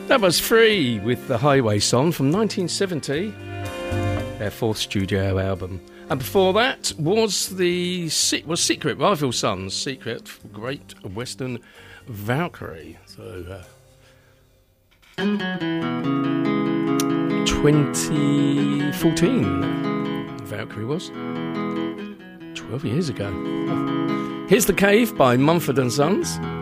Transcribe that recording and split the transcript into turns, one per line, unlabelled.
That was Free with the Highway Song from 1970, their fourth studio album. And before that was Secret, Rival Sons, Secret, Great Western Valkyrie. So, 2014, Valkyrie was 12 years ago. Here's The Cave by Mumford & Sons.